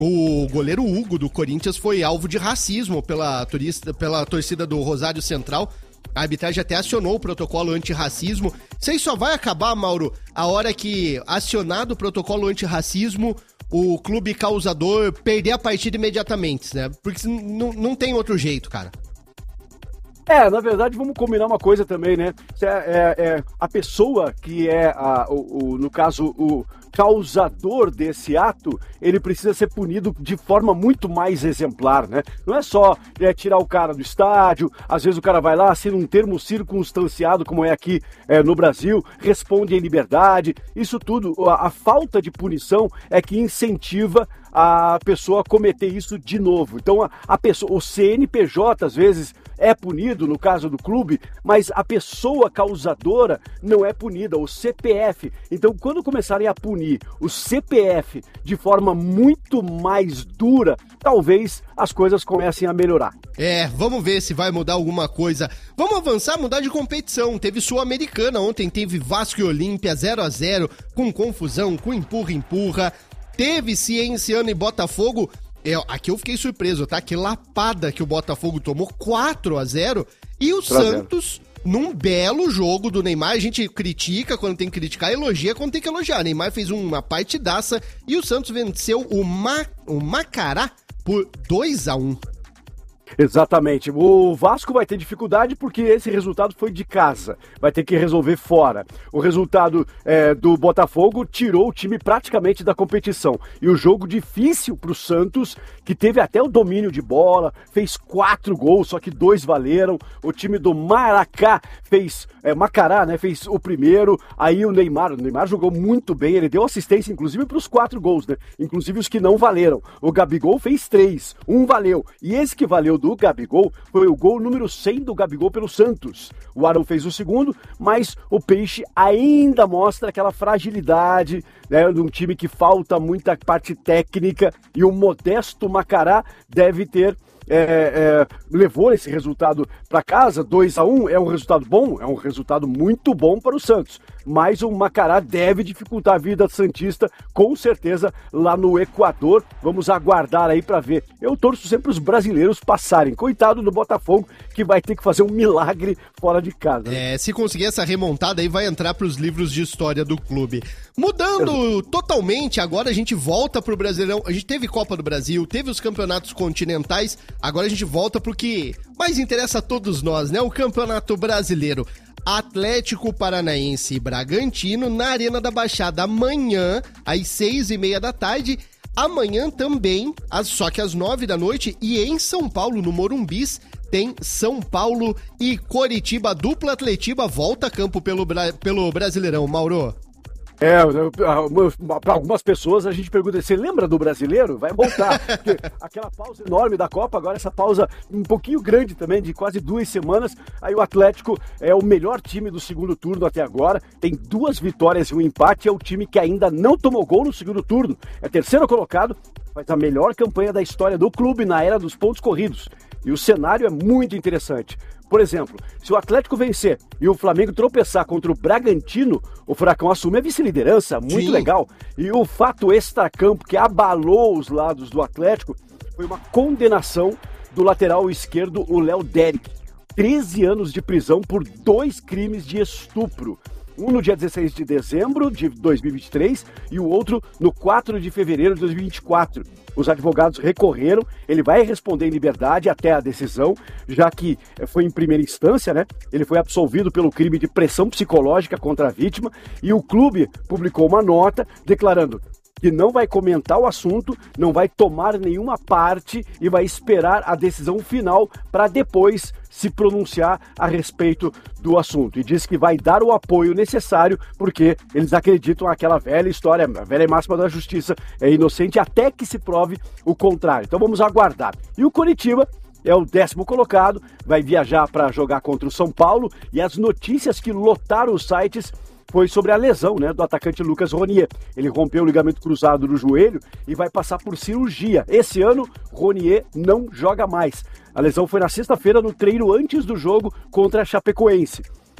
O goleiro Hugo do Corinthians foi alvo de racismo pela torcida do Rosário Central. A arbitragem até acionou o protocolo antirracismo. Isso aí só vai acabar, Mauro, a hora que, acionado o protocolo antirracismo, o clube causador perder a partida imediatamente, né? Porque não tem outro jeito, cara. Na verdade, vamos combinar uma coisa também, né? A pessoa que no caso, o causador desse ato, ele precisa ser punido de forma muito mais exemplar, né? Não é só tirar o cara do estádio, às vezes o cara vai lá, assina um termo circunstanciado, como é aqui no Brasil, responde em liberdade, isso tudo, a falta de punição é que incentiva a pessoa a cometer isso de novo. Então, o CNPJ, às vezes, é punido, no caso do clube, mas a pessoa causadora não é punida, o CPF. Então, quando começarem a punir o CPF de forma muito mais dura, talvez as coisas comecem a melhorar. Vamos ver se vai mudar alguma coisa. Vamos avançar, mudar de competição. Teve Sul-Americana ontem, teve Vasco e Olímpia 0-0, com confusão, com empurra-empurra. Teve Cienciano e Botafogo. Aqui eu fiquei surpreso, tá? Que lapada que o Botafogo tomou, 4-0. E o Santos, num belo jogo do Neymar, a gente critica quando tem que criticar, elogia quando tem que elogiar. Neymar fez uma partidaça e o Santos venceu o Macará por 2-1. Exatamente. O Vasco vai ter dificuldade porque esse resultado foi de casa. Vai ter que resolver fora. O resultado do Botafogo tirou o time praticamente da competição. E o jogo difícil para o Santos, que teve até o domínio de bola, fez 4 gols, só que 2 valeram. O time do Macará, né, fez o primeiro. Aí o Neymar jogou muito bem, ele deu assistência inclusive para os 4 gols, né? Inclusive os que não valeram. O Gabigol fez 3, um valeu. E esse que valeu do Gabigol foi o gol número 100 do Gabigol pelo Santos. O Arão fez o segundo, mas o Peixe ainda mostra aquela fragilidade, né, de um time que falta muita parte técnica, e o modesto Macará deve ter levou esse resultado para casa, 2-1, é um resultado bom, é um resultado muito bom para o Santos, mas o Macará deve dificultar a vida santista, com certeza, lá no Equador. Vamos aguardar aí para ver. Eu torço sempre os brasileiros passarem, coitado do Botafogo, que vai ter que fazer um milagre fora de casa. Se conseguir essa remontada aí, vai entrar para os livros de história do clube. Mudando totalmente, agora a gente volta pro Brasileirão. A gente teve Copa do Brasil, teve os campeonatos continentais, agora a gente volta pro que mais interessa a todos nós, né? O Campeonato Brasileiro. Atlético Paranaense e Bragantino na Arena da Baixada amanhã, às 6h30 da tarde. Amanhã também, só que às 9 da noite, e em São Paulo, no Morumbis, tem São Paulo e Coritiba. Dupla Atletiba volta a campo pelo Brasileirão, Mauro. Para algumas pessoas a gente pergunta, você lembra do Brasileiro? Vai voltar. Aquela pausa enorme da Copa, agora essa pausa um pouquinho grande também, de quase 2 semanas. Aí o Atlético é o melhor time do segundo turno até agora, tem 2 vitórias e um empate, é o time que ainda não tomou gol no segundo turno. É terceiro colocado, faz a melhor campanha da história do clube na era dos pontos corridos. E o cenário é muito interessante. Por exemplo, se o Atlético vencer e o Flamengo tropeçar contra o Bragantino, o Furacão assume a vice-liderança, muito Sim. Legal. E o fato extracampo que abalou os lados do Atlético foi uma condenação do lateral esquerdo, o Léo Déric. 13 anos de prisão por 2 crimes de estupro. Um no dia 16 de dezembro de 2023 e o outro no 4 de fevereiro de 2024. Os advogados recorreram, ele vai responder em liberdade até a decisão, já que foi em primeira instância, né? Ele foi absolvido pelo crime de pressão psicológica contra a vítima e o clube publicou uma nota declarando que não vai comentar o assunto, não vai tomar nenhuma parte e vai esperar a decisão final para depois se pronunciar a respeito do assunto. E diz que vai dar o apoio necessário porque eles acreditam naquela velha história, a velha máxima da justiça é inocente até que se prove o contrário. Então vamos aguardar. E o Coritiba é o 10º colocado, vai viajar para jogar contra o São Paulo e as notícias que lotaram os sites foi sobre a lesão, né, do atacante Lucas Ronier. Ele rompeu o ligamento cruzado do joelho e vai passar por cirurgia. Esse ano, Ronier não joga mais. A lesão foi na sexta-feira no treino antes do jogo contra a Chapecoense.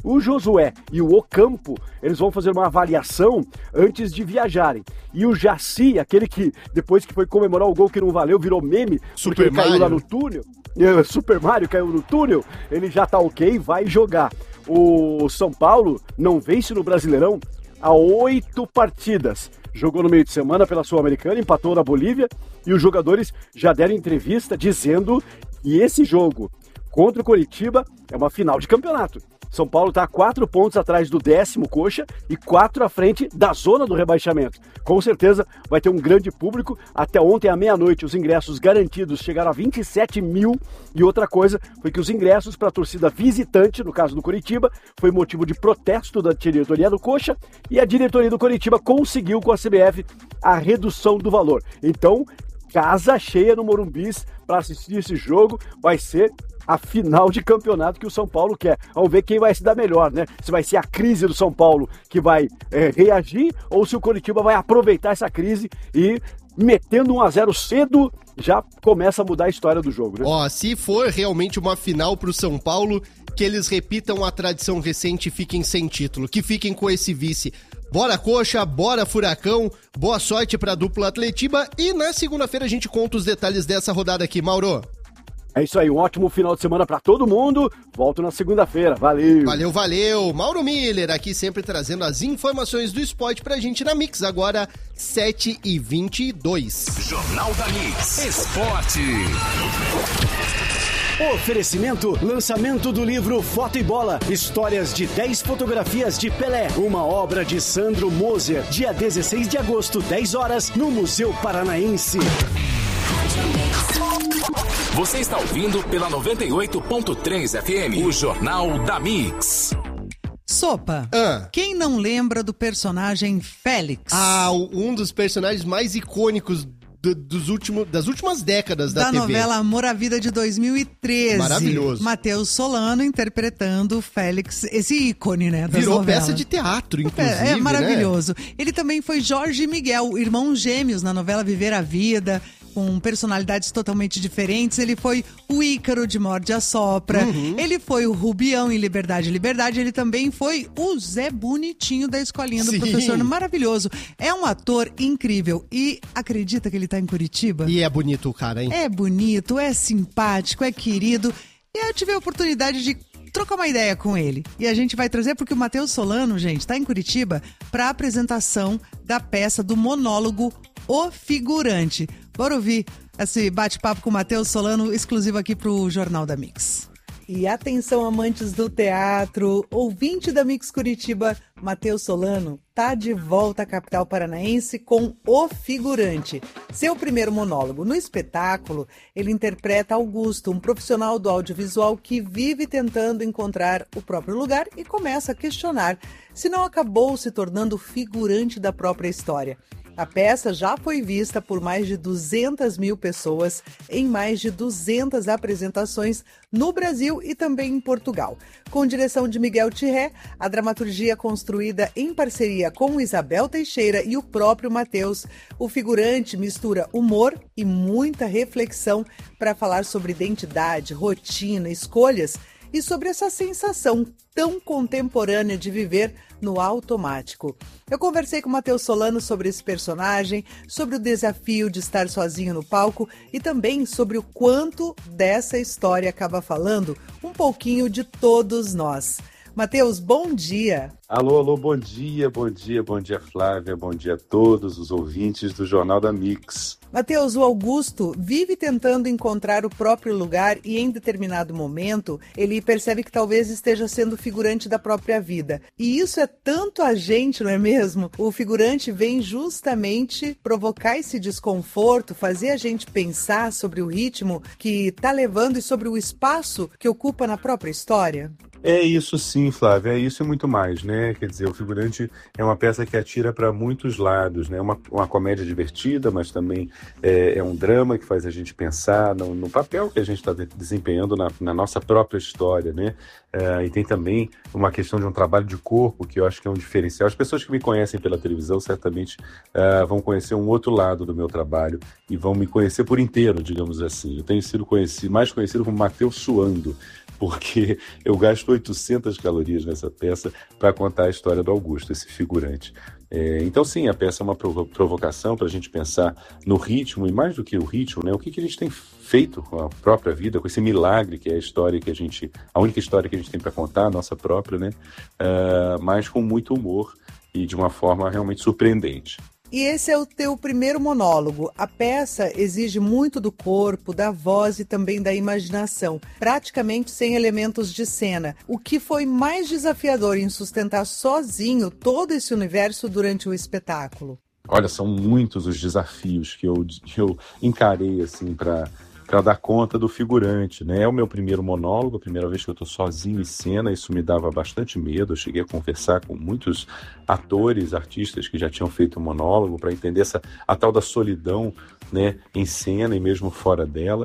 O Josué e o Ocampo, eles vão fazer uma avaliação antes de viajarem. E o Jaci, aquele que depois que foi comemorar o gol que não valeu, virou meme, porque ele caiu lá no túnel. Super Mario caiu no túnel, ele já tá ok, vai jogar. O São Paulo não vence no Brasileirão há 8 partidas. Jogou no meio de semana pela Sul-Americana, empatou na Bolívia e os jogadores já deram entrevista dizendo que esse jogo contra o Coritiba é uma final de campeonato. São Paulo está a 4 pontos atrás do 10º Coxa e 4 à frente da zona do rebaixamento. Com certeza vai ter um grande público. Até ontem à meia-noite os ingressos garantidos chegaram a 27 mil. E outra coisa foi que os ingressos para a torcida visitante, no caso do Coritiba, foi motivo de protesto da diretoria do Coxa e a diretoria do Coritiba conseguiu com a CBF a redução do valor. Então, casa cheia no Morumbi para assistir esse jogo, vai ser a final de campeonato que o São Paulo quer. Vamos ver quem vai se dar melhor, né? Se vai ser a crise do São Paulo que vai reagir ou se o Coritiba vai aproveitar essa crise e metendo 1-0 cedo já começa a mudar a história do jogo, né? Ó, se for realmente uma final pro São Paulo, que eles repitam a tradição recente e fiquem sem título, que fiquem com esse vice. Bora Coxa, bora Furacão, boa sorte pra dupla Atletiba e na segunda-feira a gente conta os detalhes dessa rodada aqui, Mauro. É isso aí, um ótimo final de semana pra todo mundo. Volto na segunda-feira, valeu. Valeu. Mauro Miller aqui sempre trazendo as informações do esporte pra gente na Mix, agora 7h22. Jornal da Mix, esporte. Oferecimento, lançamento do livro Foto e Bola, histórias de 10 fotografias de Pelé, uma obra de Sandro Moser, dia 16 de agosto, 10 horas, no Museu Paranaense. Você está ouvindo pela 98.3 FM, o Jornal da Mix. Sopa, quem não lembra do personagem Félix? Um dos personagens mais icônicos das últimas décadas da TV. Da novela Amor à Vida de 2013. Maravilhoso. Matheus Solano interpretando o Félix, esse ícone, né? Virou novela. Peça de teatro, inclusive. É maravilhoso. Né? Ele também foi Jorge e Miguel, irmãos gêmeos na novela Viver a Vida, com personalidades totalmente diferentes. Ele foi o Ícaro de Morde a Sopra. Ele foi o Rubião em Liberdade. Ele também foi o Zé Bonitinho da escolinha do professor. Maravilhoso. É um ator incrível. E acredita que ele tá em Curitiba? E é bonito o cara, hein? É bonito, é simpático, é querido. E eu tive a oportunidade de trocar uma ideia com ele. E a gente vai trazer, porque o Matheus Solano, gente, tá em Curitiba para a apresentação da peça do monólogo O Figurante. Bora ouvir esse bate-papo com o Matheus Solano, exclusivo aqui pro Jornal da Mix. E atenção, amantes do teatro, ouvinte da Mix Curitiba, Matheus Solano tá de volta à capital paranaense com O Figurante, seu primeiro monólogo. No espetáculo, ele interpreta Augusto, um profissional do audiovisual que vive tentando encontrar o próprio lugar e começa a questionar se não acabou se tornando figurante da própria história. A peça já foi vista por mais de 200 mil pessoas em mais de 200 apresentações no Brasil e também em Portugal. Com direção de Miguel Thierry, a dramaturgia construída em parceria com Isabel Teixeira e o próprio Matheus, O Figurante mistura humor e muita reflexão para falar sobre identidade, rotina, escolhas e sobre essa sensação tão contemporânea de viver no automático. Eu conversei com o Matheus Solano sobre esse personagem, sobre o desafio de estar sozinho no palco e também sobre o quanto dessa história acaba falando um pouquinho de todos nós. Matheus, bom dia. Alô, bom dia Flávia, bom dia a todos os ouvintes do Jornal da Mix. Matheus, o Augusto vive tentando encontrar o próprio lugar e em determinado momento ele percebe que talvez esteja sendo figurante da própria vida. E isso é tanto a gente, não é mesmo? O figurante vem justamente provocar esse desconforto, fazer a gente pensar sobre o ritmo que está levando e sobre o espaço que ocupa na própria história. É isso sim, Flávia, é isso e muito mais, né? né? Quer dizer, o Figurante é uma peça que atira para muitos lados, né? Uma comédia divertida, mas também é um drama que faz a gente pensar no papel que a gente está desempenhando na nossa própria história, né? E tem também uma questão de um trabalho de corpo que eu acho que é um diferencial. As pessoas que me conhecem pela televisão certamente vão conhecer um outro lado do meu trabalho e vão me conhecer por inteiro, digamos assim. Eu tenho sido mais conhecido como Matheus Suando, porque eu gasto 800 calorias nessa peça para contar a história do Augusto, esse figurante. Então, sim, a peça é uma provocação para a gente pensar no ritmo, e mais do que o ritmo, né, o que a gente tem feito com a própria vida, com esse milagre que é a única história que a gente tem para contar, a nossa própria, né, mas com muito humor e de uma forma realmente surpreendente. E esse é o teu primeiro monólogo. A peça exige muito do corpo, da voz e também da imaginação, praticamente sem elementos de cena. O que foi mais desafiador em sustentar sozinho todo esse universo durante o espetáculo? Olha, são muitos os desafios que eu encarei assim para dar conta do Figurante, né? É o meu primeiro monólogo, a primeira vez que eu estou sozinho em cena, isso me dava bastante medo. Eu cheguei a conversar com muitos atores, artistas que já tinham feito monólogo para entender a tal da solidão, né, em cena e mesmo fora dela.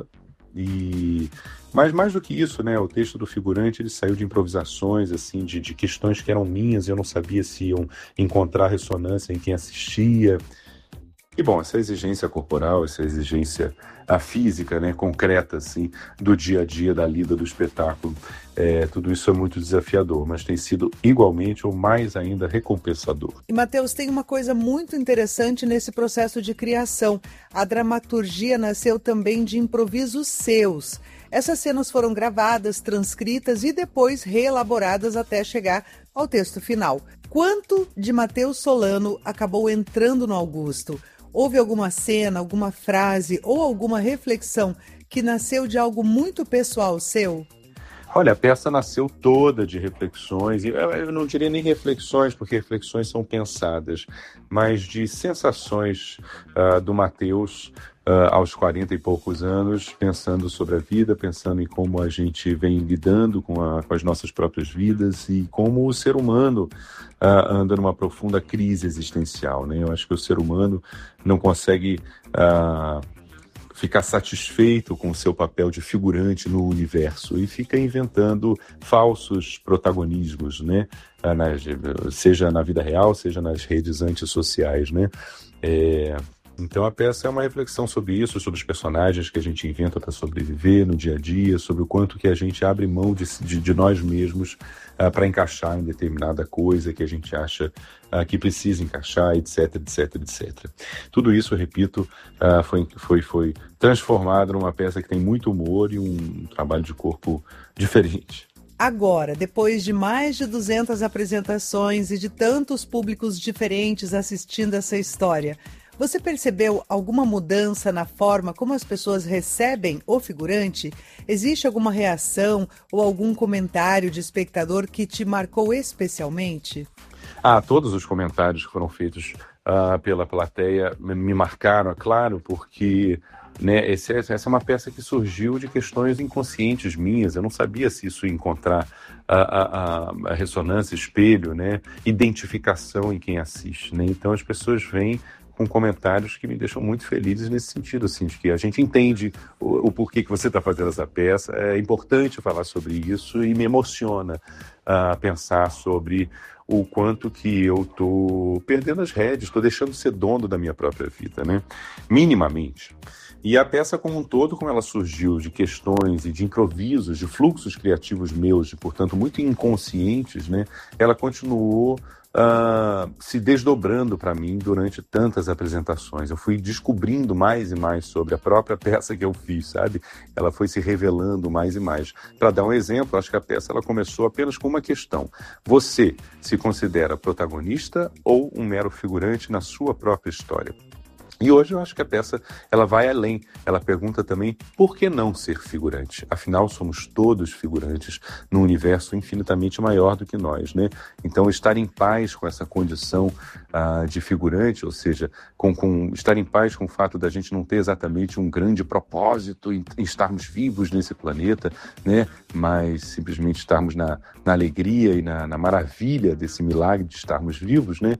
Mas mais do que isso, né, o texto do Figurante ele saiu de improvisações, assim, de questões que eram minhas e eu não sabia se iam encontrar ressonância em quem assistia. E, bom, essa exigência corporal, essa exigência física, né, concreta, assim, do dia a dia, da lida do espetáculo, tudo isso é muito desafiador, mas tem sido igualmente ou mais ainda recompensador. E, Matheus, tem uma coisa muito interessante nesse processo de criação. A dramaturgia nasceu também de improvisos seus. Essas cenas foram gravadas, transcritas e depois reelaboradas até chegar ao texto final. Quanto de Matheus Solano acabou entrando no Augusto? Houve alguma cena, alguma frase ou alguma reflexão que nasceu de algo muito pessoal seu? Olha, a peça nasceu toda de reflexões, e eu não diria nem reflexões, porque reflexões são pensadas, mas de sensações do Matheus aos 40 e poucos anos, pensando sobre a vida, pensando em como a gente vem lidando com as nossas próprias vidas e como o ser humano anda numa profunda crise existencial, né? Eu acho que o ser humano não consegue ficar satisfeito com o seu papel de figurante no universo e fica inventando falsos protagonismos, né? Seja na vida real, seja nas redes antissociais, né? Então a peça é uma reflexão sobre isso, sobre os personagens que a gente inventa para sobreviver no dia a dia, sobre o quanto que a gente abre mão de nós mesmos para encaixar em determinada coisa que a gente acha que precisa encaixar, etc, etc, etc. Tudo isso, eu repito, foi transformado numa peça que tem muito humor e um trabalho de corpo diferente. Agora, depois de mais de 200 apresentações e de tantos públicos diferentes assistindo essa história, você percebeu alguma mudança na forma como as pessoas recebem o Figurante? Existe alguma reação ou algum comentário de espectador que te marcou especialmente? Todos os comentários que foram feitos pela plateia me marcaram, é claro, porque né, essa é uma peça que surgiu de questões inconscientes minhas. Eu não sabia se isso ia encontrar a ressonância, espelho, né, identificação em quem assiste, né? Então as pessoas vêm com comentários que me deixam muito felizes nesse sentido, assim, de que a gente entende o porquê que você está fazendo essa peça. É importante falar sobre isso e me emociona pensar sobre o quanto que eu estou perdendo as rédeas, estou deixando de ser dono da minha própria vida, né? Minimamente. E a peça como um todo, como ela surgiu de questões e de improvisos, de fluxos criativos meus, portanto muito inconscientes, né? Ela continuou se desdobrando para mim durante tantas apresentações. Eu fui descobrindo mais e mais sobre a própria peça que eu fiz, sabe? Ela foi se revelando mais e mais. Para dar um exemplo, acho que a peça ela começou apenas com uma questão. Você se considera protagonista ou um mero figurante na sua própria história? E hoje eu acho que a peça ela vai além, ela pergunta também por que não ser figurante? Afinal, somos todos figurantes num universo infinitamente maior do que nós, né? Então, estar em paz com essa condição de figurante, ou seja, estar em paz com o fato da gente não ter exatamente um grande propósito em estarmos vivos nesse planeta, né? Mas simplesmente estarmos na alegria e na maravilha desse milagre de estarmos vivos, né?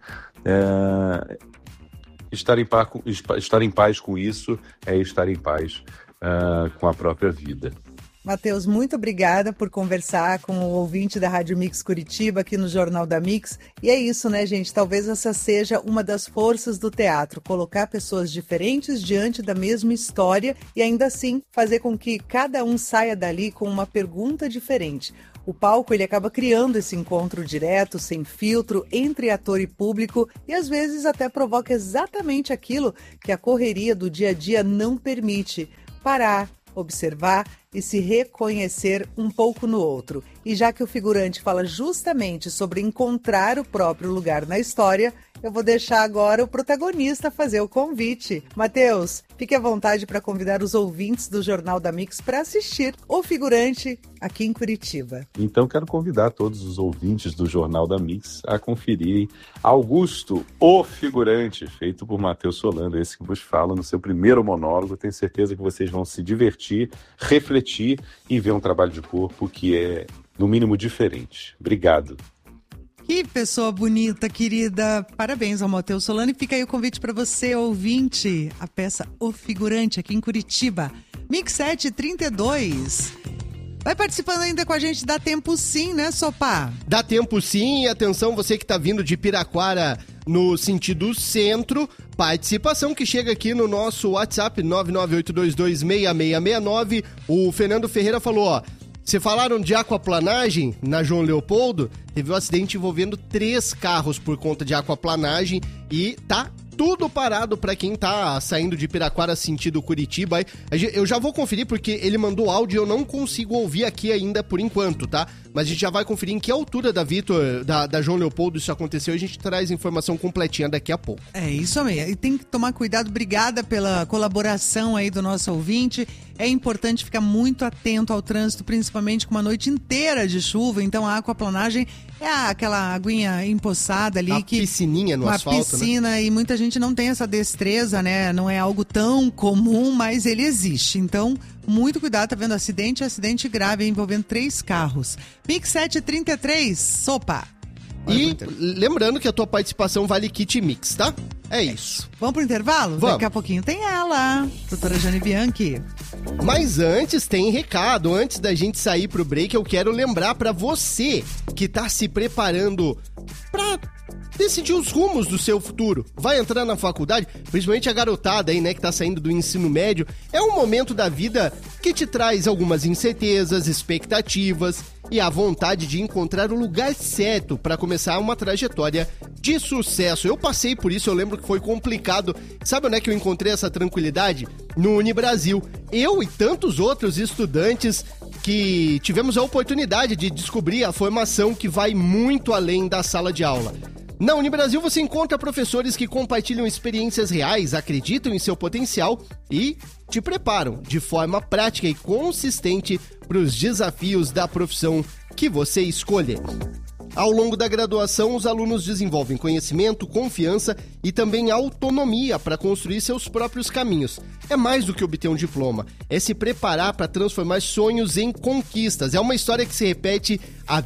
Estar em paz com isso é estar em paz com a própria vida. Matheus, muito obrigada por conversar com o ouvinte da Rádio Mix Curitiba aqui no Jornal da Mix. E é isso, né, gente? Talvez essa seja uma das forças do teatro, colocar pessoas diferentes diante da mesma história e ainda assim fazer com que cada um saia dali com uma pergunta diferente. O palco ele acaba criando esse encontro direto, sem filtro, entre ator e público e às vezes até provoca exatamente aquilo que a correria do dia a dia não permite: parar, observar e se reconhecer um pouco no outro. E já que o figurante fala justamente sobre encontrar o próprio lugar na história, eu vou deixar agora o protagonista fazer o convite. Matheus, fique à vontade para convidar os ouvintes do Jornal da Mix para assistir O Figurante aqui em Curitiba. Então quero convidar todos os ouvintes do Jornal da Mix a conferirem Augusto, O Figurante, feito por Matheus Solano, esse que vos fala no seu primeiro monólogo. Tenho certeza que vocês vão se divertir, refletir e ver um trabalho de corpo que é, no mínimo, diferente. Obrigado. Que pessoa bonita, querida. Parabéns ao Matheus Solano. E fica aí o convite para você, ouvinte. A peça O Figurante, aqui em Curitiba. Mix 732. Vai participando ainda com a gente. Dá tempo sim, né, Sopá? Dá tempo sim. E atenção, você que tá vindo de Piraquara no sentido centro, participação que chega aqui no nosso WhatsApp 998226669. O Fernando Ferreira falou, ó: se falaram de aquaplanagem na João Leopoldo, teve um acidente envolvendo 3 carros por conta de aquaplanagem e tá tudo parado para quem tá saindo de Piraquara sentido Curitiba. Eu já vou conferir porque ele mandou áudio e eu não consigo ouvir aqui ainda por enquanto, tá? Mas a gente já vai conferir em que altura da João Leopoldo isso aconteceu e a gente traz informação completinha daqui a pouco. É isso mesmo. E tem que tomar cuidado. Obrigada pela colaboração aí do nosso ouvinte. É importante ficar muito atento ao trânsito, principalmente com uma noite inteira de chuva. Então a aquaplanagem é aquela aguinha empoçada ali. Piscininha no asfalto, uma piscina, né? E muita gente não tem essa destreza, né? Não é algo tão comum, mas ele existe. Então, muito cuidado, tá vendo acidente grave envolvendo 3 carros. Mix 733, Sopa. E lembrando que a tua participação vale kit Mix, tá? É isso. Vamos pro intervalo? Vamos. Daqui a pouquinho tem ela, doutora Jane Bianchi. Mas antes tem recado. Antes da gente sair pro break, eu quero lembrar pra você que tá se preparando pra decidir os rumos do seu futuro. Vai entrar na faculdade, principalmente a garotada aí, né, que tá saindo do ensino médio. É um momento da vida que te traz algumas incertezas, expectativas e a vontade de encontrar o lugar certo para começar uma trajetória de sucesso. Eu passei por isso, eu lembro que foi complicado. Sabe onde é que eu encontrei essa tranquilidade? No Unibrasil. Eu e tantos outros estudantes que tivemos a oportunidade de descobrir a formação que vai muito além da sala de aula. Na Unibrasil você encontra professores que compartilham experiências reais, acreditam em seu potencial e te preparam de forma prática e consistente para os desafios da profissão que você escolher. Ao longo da graduação, os alunos desenvolvem conhecimento, confiança e também autonomia para construir seus próprios caminhos. É mais do que obter um diploma, é se preparar para transformar sonhos em conquistas. É uma história que se repete há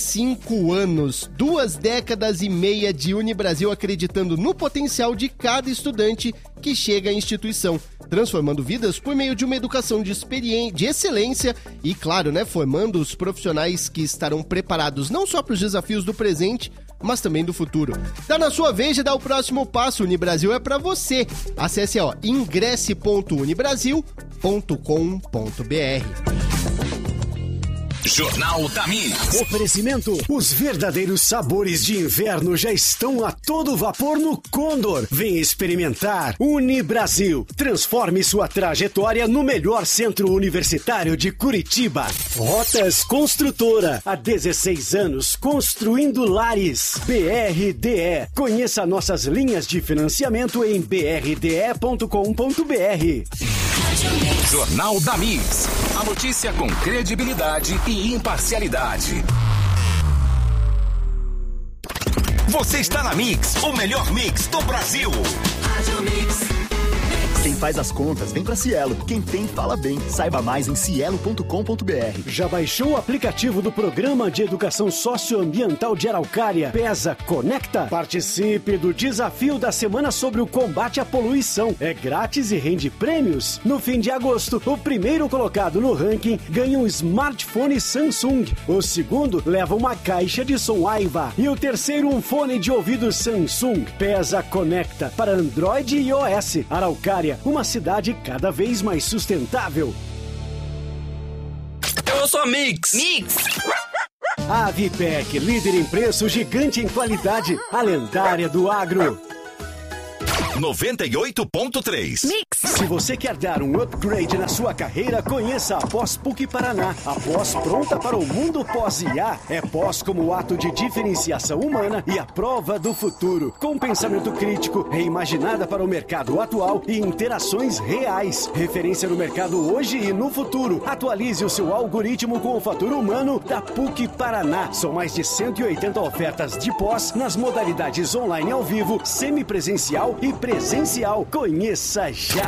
25 anos, 2 décadas e meia de Unibrasil acreditando no potencial de cada estudante que chega à instituição, transformando vidas por meio de uma educação de excelência e, claro, né, formando os profissionais que estarão preparados não só para os desafios do presente, mas também do futuro. Tá na sua vez de dar o próximo passo. Unibrasil é para você. Acesse ingresse.unibrasil.com.br. Jornal da Mix. Oferecimento: os verdadeiros sabores de inverno já estão a todo vapor no Condor. Vem experimentar. Unibrasil. Transforme sua trajetória no melhor centro universitário de Curitiba. Rotas Construtora. Há 16 anos construindo lares. BRDE. Conheça nossas linhas de financiamento em brde.com.br. Jornal da Mix. A notícia com credibilidade e imparcialidade. Você está na Mix, o melhor mix do Brasil. Quem faz as contas vem pra Cielo. Quem tem, fala bem. Saiba mais em cielo.com.br. Já baixou o aplicativo do Programa de Educação Socioambiental de Araucária? PESA Conecta? Participe do desafio da semana sobre o combate à poluição. É grátis e rende prêmios. No fim de agosto, o primeiro colocado no ranking ganha um smartphone Samsung. O segundo leva uma caixa de som Aiva. E o terceiro um fone de ouvido Samsung. PESA Conecta para Android e iOS. Araucária, uma cidade cada vez mais sustentável. Eu sou a Mix. A Vipec, líder em preço, gigante em qualidade, a lendária do agro. 98.3. Se você quer dar um upgrade na sua carreira, conheça a Pós PUC Paraná. A pós pronta para o mundo pós-IA. É pós como ato de diferenciação humana e a prova do futuro. Com pensamento crítico, reimaginada para o mercado atual e interações reais. Referência no mercado hoje e no futuro. Atualize o seu algoritmo com o fator humano da PUC Paraná. São mais de 180 ofertas de pós nas modalidades online ao vivo, semipresencial e presencial. Conheça já.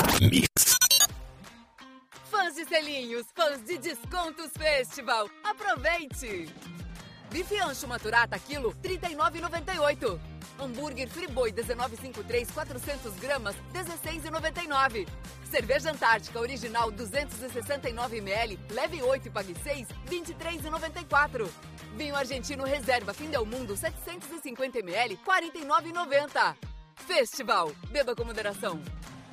Fãs de selinhos, fãs de Descontos Festival, aproveite! Bife ancho maturata quilo, R$ 39,98. Hambúrguer Friboi 1953, 400 gramas, R$ 16,99. Cerveja Antártica Original 269ml, leve 8 e pague 6, R$ 23,94. Vinho Argentino Reserva Fim del Mundo 750ml, R$ 49,90. Festival, beba com moderação.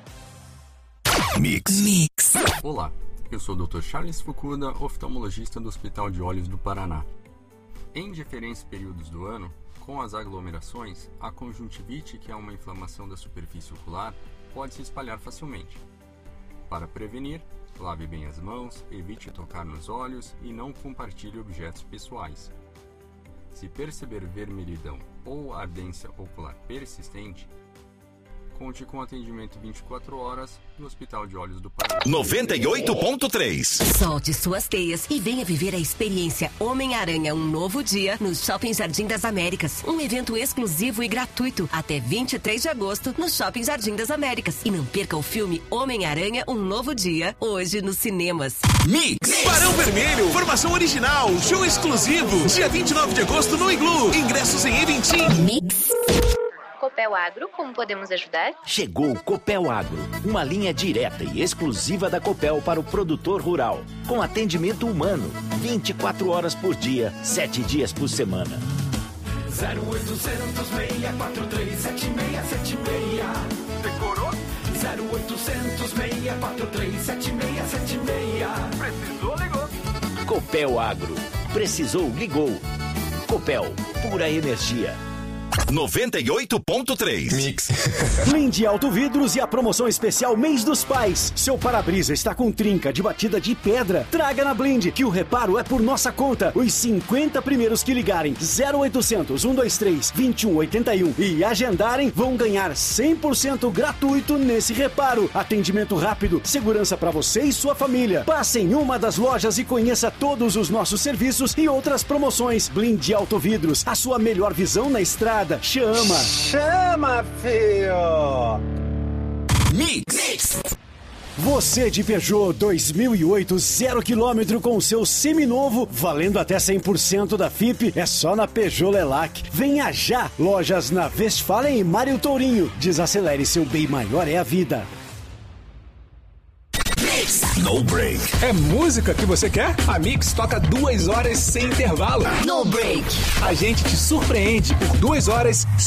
Mix. Olá, eu sou o Dr. Charles Fukuda, oftalmologista do Hospital de Olhos do Paraná. Em diferentes períodos do ano, com as aglomerações, a conjuntivite, que é uma inflamação da superfície ocular, pode se espalhar facilmente. Para prevenir, lave bem as mãos, evite tocar nos olhos e não compartilhe objetos pessoais. Se perceber vermelhidão ou ardência ocular persistente, conte com atendimento 24 horas no Hospital de Olhos do Paraná. 98.3. Solte suas teias e venha viver a experiência Homem-Aranha Um Novo Dia no Shopping Jardim das Américas. Um evento exclusivo e gratuito até 23 de agosto no Shopping Jardim das Américas. E não perca o filme Homem-Aranha Um Novo Dia, hoje nos cinemas. Mix. Barão Vermelho, formação original, show exclusivo, dia 29 de agosto no Iglu. Ingressos em Eventim. Mix. Copel Agro, como podemos ajudar? Chegou o Copel Agro, uma linha direta e exclusiva da Copel para o produtor rural, com atendimento humano, 24 horas por dia, 7 dias por semana. 0800 643 7676. Decorou? 0800 643 7676. Precisou, ligou. Copel Agro. Precisou, ligou. Copel, pura energia. 98.3. Mix. Blind Alto Vidros e a promoção especial Mês dos Pais. Seu para-brisa está com trinca de batida de pedra? Traga na Blind, que o reparo é por nossa conta. Os 50 primeiros que ligarem 0800 123 2181 e agendarem vão ganhar 100% gratuito nesse reparo. Atendimento rápido, segurança para você e sua família. Passe em uma das lojas e conheça todos os nossos serviços e outras promoções. Blind Alto Vidros, a sua melhor visão na estrada. Chama, filho! Mix. Você de Peugeot 2008 0 km com o seu seminovo, valendo até 100% da FIP, é só na Peugeot Lelac. Venha já! Lojas na Westfalen e Mário Tourinho. Desacelere, seu bem maior é a vida. No Break. É música que você quer? A Mix toca 2 horas sem intervalo. No Break. A gente te surpreende por 2 horas